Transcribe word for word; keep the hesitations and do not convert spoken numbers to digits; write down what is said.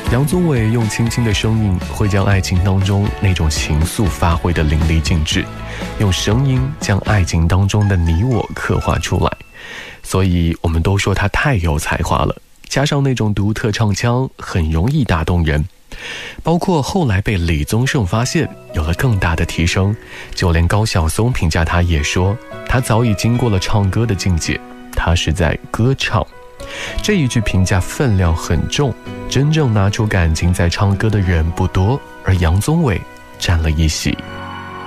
杨宗纬用轻轻的声音，会将爱情当中那种情愫发挥得淋漓尽致，用声音将爱情当中的你我刻画出来。所以我们都说他太有才华了，加上那种独特唱腔，很容易打动人。包括后来被李宗盛发现，有了更大的提升，就连高晓松评价他也说，他早已经过了唱歌的境界，他是在歌唱。这一句评价分量很重，真正拿出感情在唱歌的人不多，而杨宗纬占了一席。